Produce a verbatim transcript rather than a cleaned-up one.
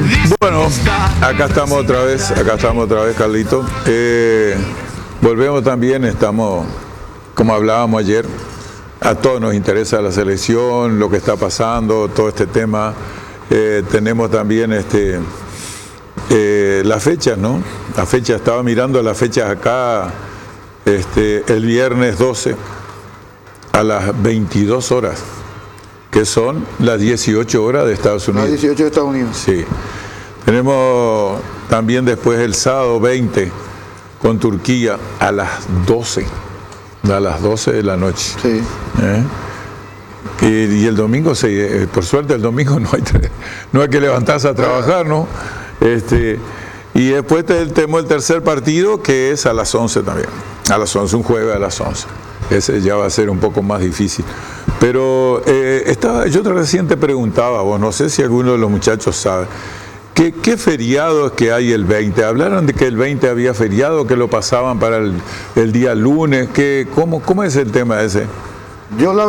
Bueno, acá estamos otra vez, acá estamos otra vez, Carlito. Eh, volvemos también, estamos, como hablábamos ayer, a todos nos interesa la selección, lo que está pasando, todo este tema. Eh, tenemos también este, eh, las fechas, ¿no? La fecha, estaba mirando las fechas acá, este, el viernes doce a las veintidós horas, que son las dieciocho horas de Estados Unidos. Las dieciocho de Estados Unidos. Sí. Tenemos también después el sábado veinte con Turquía a las doce, a las doce de la noche. Sí. ¿Eh? Y, y el domingo, se, por suerte el domingo no hay, no hay que levantarse a trabajar, ¿no? Este, y después tenemos el tercer partido, que es a las once también, a las once, un jueves a las once. Ese ya va a ser un poco más difícil. Pero eh, estaba, yo recién te preguntaba, vos, no sé si alguno de los muchachos sabe, ¿qué, qué feriados que hay el veinte? ¿Hablaron de que el veinte había feriado, que lo pasaban para el, el día lunes? ¿Qué, cómo, ¿Cómo es el tema ese? Yo la